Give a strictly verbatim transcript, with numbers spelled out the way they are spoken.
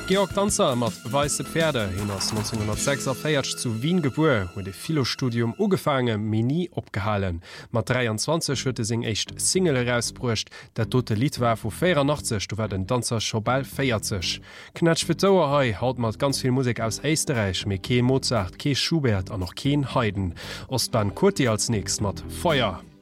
Georg Danzer mat Weiße Pferde hin ass neunzehnhundertsechsundvierzig zu Wien geboren und de Philostudium ugefangen Mini opgehalen. mat dreiundzwanzig huete seg echt Single herausbrucht, dat tote Lied war vu vierundachtzig, du war den Danzer Schobal vierzig. Knatsch für Dauerhai haut mat ganz viel Musik aus Österreich, mit Ke Mozart, Ke Schubert an noch Ke Haydn. Ostbahn Kurti als nächst mat Feuer.